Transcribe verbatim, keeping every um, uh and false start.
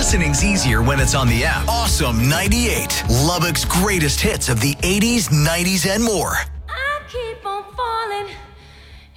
Listening's easier when it's on the app. Awesome ninety-eight, Lubbock's greatest hits of the eighties, nineties, and more.